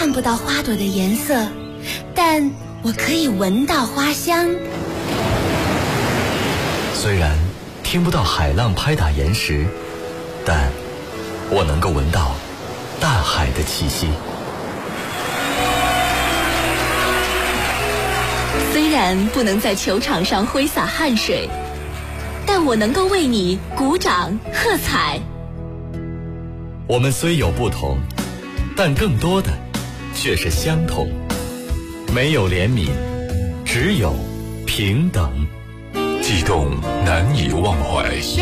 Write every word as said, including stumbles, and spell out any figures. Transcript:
看不到花朵的颜色，但我可以闻到花香。 虽然听不到海浪拍打岩石，但我能够闻到大海的气息。 虽然不能在球场上挥洒汗水，但我能够为你鼓掌喝彩。 我们虽有不同，但更多的却是相同。没有怜悯，只有平等。 悸动难以忘怀。